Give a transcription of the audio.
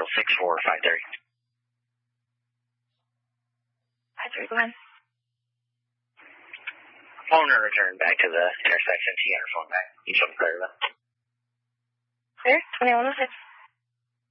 6453. 53, go ahead. Phone and return back to the intersection. T-enter phone back. You show me clear, though. Clear? 2106.